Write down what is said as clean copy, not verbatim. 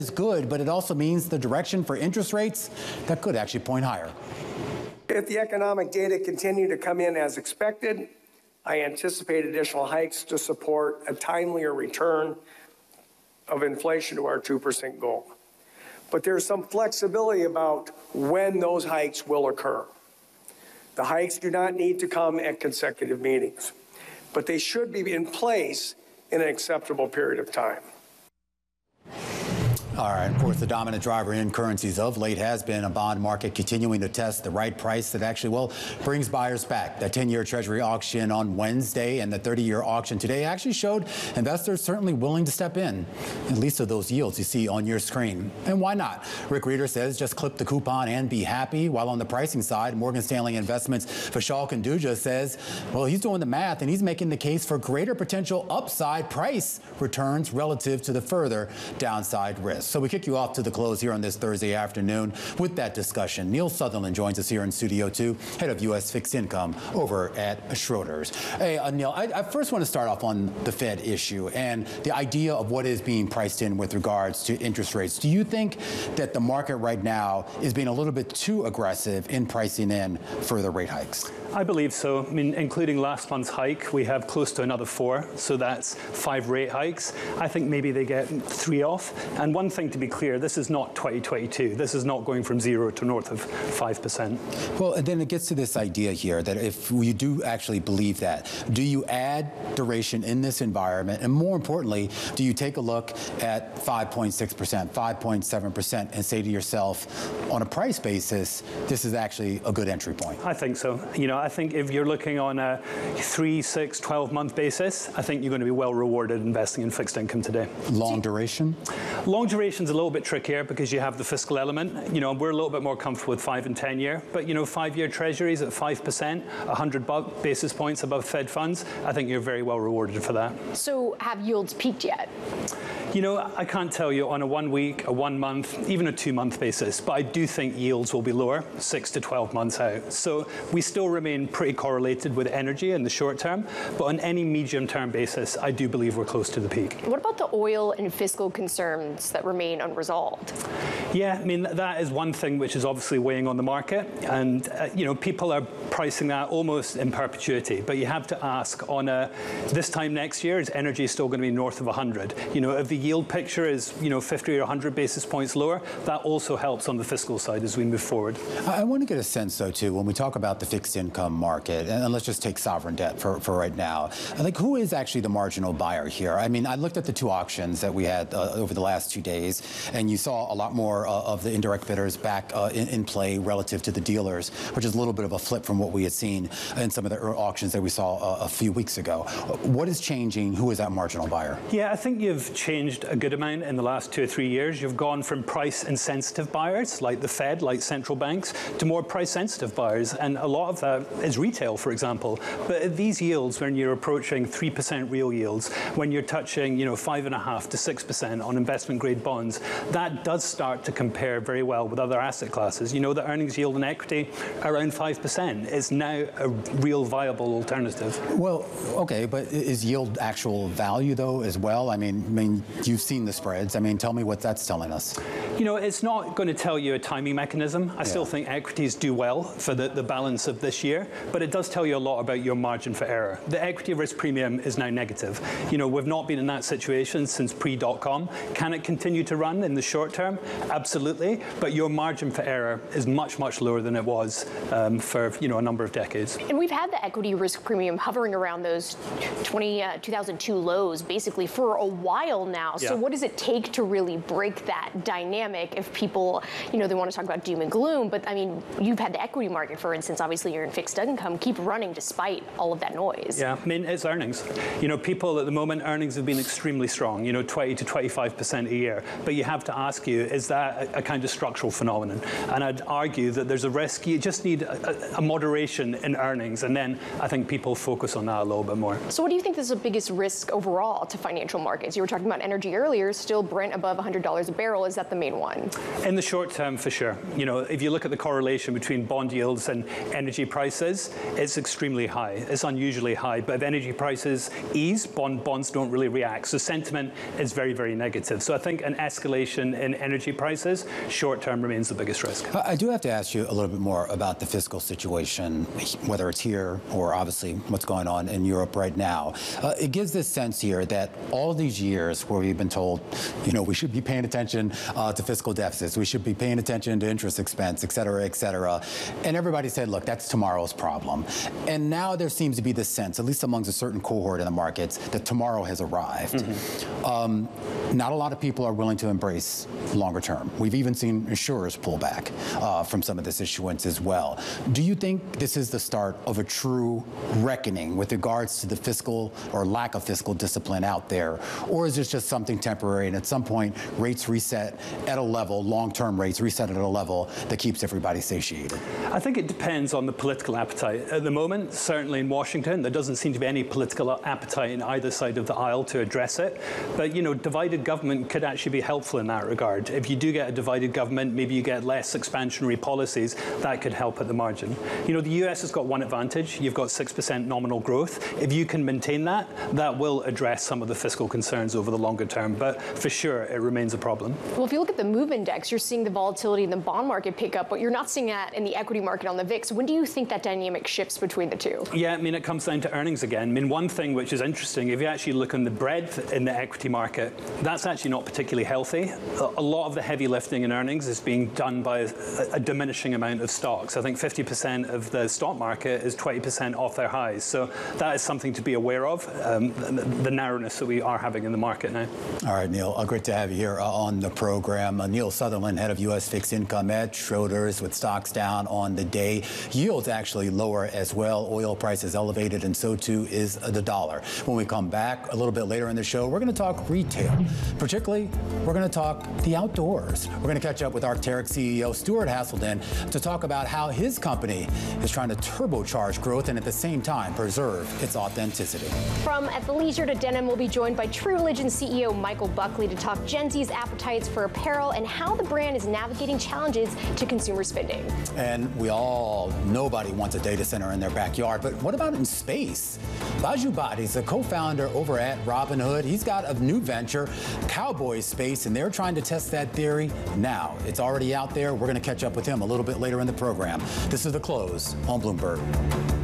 is good, but it also means the direction for interest rates that could actually point higher. If the economic data continue to come in as expected, I anticipate additional hikes to support a timelier return of inflation to our 2% goal. But there's some flexibility about when those hikes will occur. The hikes do not need to come at consecutive meetings, but they should be in place in an acceptable period of time. All right, of course, the dominant driver in currencies of late has been a bond market continuing to test the right price that actually, well, brings buyers back. That 10-year Treasury auction on Wednesday and the 30-year auction today actually showed investors certainly willing to step in, at least of those yields you see on your screen. And why not? Rick Reeder says just clip the coupon and be happy. While on the pricing side, Morgan Stanley Investments' Vishal Kunduja says, well, he's doing the math and he's making the case for greater potential upside price returns relative to the further downside risk. So we kick you off to the close here on this Thursday afternoon with that discussion. Neil Sutherland joins us here in Studio 2, head of U.S. fixed income over at Schroders. Hey, Neil, I first want to start off on the Fed issue and the idea of what is being priced in with regards to interest rates. Do you think that the market right now is being a little bit too aggressive in pricing in further rate hikes? I believe so. I mean, including last month's hike, we have close to another 4, so that's 5 rate hikes. I think maybe they get 3 off. And one thing to be clear, this is not 2022. This is not going from 0 to north of 5%. Well, and then it gets to this idea here that if you do actually believe that, do you add duration in this environment? And more importantly, do you take a look at 5.6%, 5.7% and say to yourself, on a price basis, this is actually a good entry point? I think so. You know, I think if you're looking on a 3, 6, 12-month basis, I think you're going to be well rewarded investing in fixed income today. Long duration? Long duration's a little bit trickier because you have the fiscal element. You know, we're a little bit more comfortable with 5 and 10 year, but you know, 5-year treasuries at 5%, 100 basis points above Fed funds, I think you're very well rewarded for that. So have yields peaked yet? You know, I can't tell you on a 1 week, a 1 month, even a 2 month basis, but I do think yields will be lower 6 to 12 months out. So we still remain pretty correlated with energy in the short term, but on any medium term basis, I do believe we're close to the peak. What about the oil and fiscal concerns that remain unresolved? Yeah, I mean, that is one thing which is obviously weighing on the market. And, you know, people are pricing that almost in perpetuity. But you have to ask on this time next year, is energy still going to be north of 100? You know, if the yield picture is, you know, 50 or 100 basis points lower, that also helps on the fiscal side as we move forward. I want to get a sense, though, too, when we talk about the fixed income market, and let's just take sovereign debt for right now, like, who is actually the marginal buyer here? I mean, I looked at the 2 auctions that we had over the last 2 days, and you saw a lot more of the indirect bidders back in play relative to the dealers, which is a little bit of a flip from what we had seen in some of the auctions that we saw a few weeks ago. What is changing? Who is that marginal buyer? Yeah, I think you've changed a good amount in the last 2 or 3 years. You've gone from price-insensitive buyers, like the Fed, like central banks, to more price-sensitive buyers, and a lot of that is retail, for example. But at these yields, when you're approaching 3% real yields, when you're touching, you know, 5.5% to 6% on investment-grade bonds, that does start to compare very well with other asset classes. You know, the earnings yield in equity around 5% is now a real viable alternative. Well, okay, but is yield actual value, though, as well? I mean, you've seen the spreads. I mean, tell me what that's telling us. You know, it's not going to tell you a timing mechanism. I still think equities do well for the balance of this year, but it does tell you a lot about your margin for error. The equity risk premium is now negative. You know, we've not been in that situation since pre-dot-com. Can it continue to run in the short term? Absolutely, but your margin for error is much, much lower than it was for, you know, a number of decades. And we've had the equity risk premium hovering around those 2002 lows basically for a while now. So what does it take to really break that dynamic if people, you know, they want to talk about doom and gloom, but I mean, you've had the equity market, for instance, obviously you're in fixed income, keep running despite all of that noise. Yeah, I mean, it's earnings. You know, people at the moment, earnings have been extremely strong, you know, 20 to 25% a year. But you have to ask you, is that a kind of structural phenomenon? And I'd argue that there's a risk. You just need a moderation in earnings, and then I think people focus on that a little bit more. So what do you think is the biggest risk overall to financial markets? You were talking about energy earlier, still Brent above $100 a barrel. Is that the main one? In the short term, for sure. You know, if you look at the correlation between bond yields and energy prices, prices, it's extremely high. It's unusually high. But if energy prices ease, bonds don't really react. So sentiment is very, very negative. So I think an escalation in energy prices, short term, remains the biggest risk. I do have to ask you a little bit more about the fiscal situation, whether it's here or obviously what's going on in Europe right now. It gives this sense here that all these years where we've been told, we should be paying attention to fiscal deficits, we should be paying attention to interest expense, et cetera, and everybody said, look, that's tomorrow's problem. And now there seems to be this sense, at least amongst a certain cohort in the markets, that tomorrow has arrived. Mm-hmm. Not a lot of people are willing to embrace longer term. We've even seen insurers pull back from some of this issuance as well. Do you think this is the start of a true reckoning with regards to the fiscal or lack of fiscal discipline out there? Or is this just something temporary and at some point rates reset at a level, long-term rates reset at a level that keeps everybody satiated? I think it depends on the political appetite. At the moment, certainly in Washington, there doesn't seem to be any political appetite in either side of the aisle to address it. But, divided government could actually be helpful in that regard. If you do get a divided government, maybe you get less expansionary policies, that could help at the margin. The US has got one advantage. You've got 6% nominal growth. If you can maintain that, that will address some of the fiscal concerns over the longer term. But for sure, it remains a problem. Well, if you look at the MOVE index, you're seeing the volatility in the bond market pick up, but you're not seeing that in the equity market on the VIX. When do you think that dynamic shifts between the two? Yeah, it comes down to earnings again. One thing which is interesting, if you actually look on the breadth in the equity market, that's actually not particularly healthy. A lot of the heavy lifting in earnings is being done by a diminishing amount of stocks. I think 50% of the stock market is 20% off their highs. So that is something to be aware of, the narrowness that we are having in the market now. All right, Neil, great to have you here on the program. Neil Sutherland, head of U.S. fixed income at Schroders, with stocks down on the day. Yields actually lower as well. Oil prices elevated, and so too is the dollar. When we come back a little bit later in the show, we're going to talk retail. Particularly, we're going to talk the outdoors. We're going to catch up with Arc'teryx CEO Stuart Haselden to talk about how his company is trying to turbocharge growth and at the same time preserve its authenticity. From athleisure to denim, we'll be joined by True Religion CEO Michael Buckley to talk Gen Z's appetites for apparel and how the brand is navigating challenges to consumer spending. And nobody wants a data center in their backyard, but what about in space? Baju Badi's the co-founder over at Robinhood. He's got a new venture, Cowboy Space, and they're trying to test that theory now. It's already out there. We're going to catch up with him a little bit later in the program. This is The Close on Bloomberg.